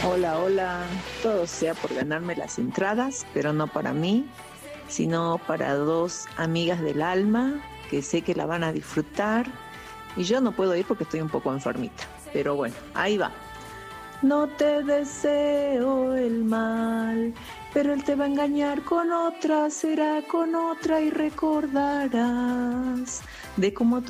Hola, hola. Todo sea por ganarme las entradas, pero no para mí, sino para dos amigas del alma que sé que la van a disfrutar. Y yo no puedo ir porque estoy un poco enfermita. Pero bueno, ahí va. No te deseo el mal, pero él te va a engañar con otra, será con otra y recordarás de cómo